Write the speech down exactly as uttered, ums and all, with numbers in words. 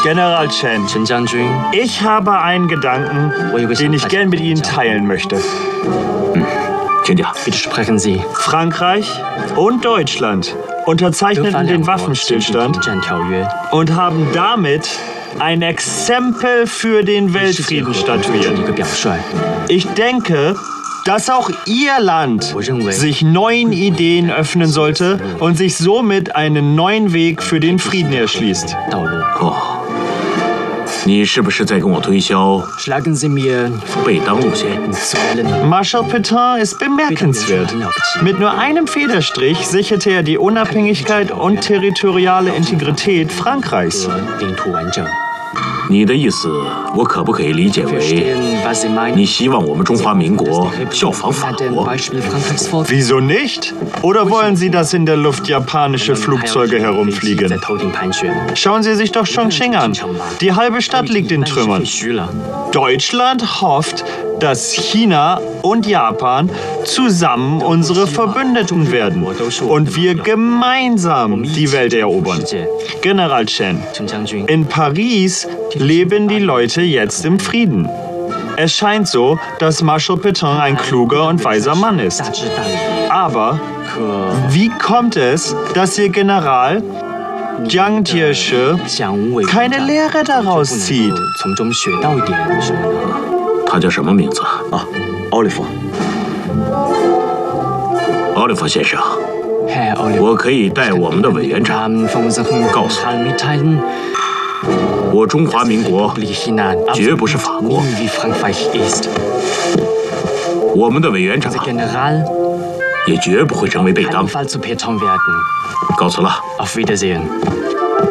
General Chen, 陈将军， ich habe einen Gedanken, den ich gern mit Ihnen teilen möchte. 请讲。 bitte sprechen Sie. Frankreich und Deutschland unterzeichneten den Waffenstillstand 停战条约， und haben damit ein Exempel für den Weltfrieden 一 statuiert. 个表率。 Ich denke, dass auch Ihr Land 我认为 sich neuen Ideen öffnen sollte und sich somit einen neuen Weg für den Frieden erschließt. 道路。 哦，你是不是在跟我推销 Schlagen Sie mir 贝当路线？ zu wählen. Marshal Pétain ist bemerkenswert. Mit nur einem Federstrich sicherte er die Unabhängigkeit und territoriale Integrität Frankreichs. 领土完整。 你的意思，我可不可以理解为 Verstehen, was Sie meinen? 你希望我们中华民国效仿法 dem 国？ Beispiel Frankreichs folgen. Wieso nicht? Oder wollen Sie, dass in der Luft japanische Flugzeuge 在 herumfliegen? 头顶盘旋。 Schauen Sie sich doch Chongqing an. Die halbe Stadt liegt in Trümmern. 虚了。 Deutschland hofft, dass China und Japan zusammen unsere Verbündeten werden und wir gemeinsam die Welt erobern. General Chen, 陈将军， in Paris leben die Leute jetzt im Frieden. Es scheint so, dass Marshal Pétain ein kluger und weiser Mann ist. 大智大理， Aber 可 wie kommt es, dass Ihr General Jiang Jieshi 想无为 keine Lehre daraus zieht? 从中学到一点什么呢？ 他叫什么名字？ 啊，奥利弗， 奥利弗先生， Herr Oliver， 我可以带我们的委员长 Namen von unseren 告诉 General mitteilen. 我中华民国 Republik China 绝不是法国， nie wie Frankreich ist. 我们的委员长 Der General 也绝不会成为贝 kann 当。 Fall zu Pétain werden. 告辞了。 Auf Wiedersehen.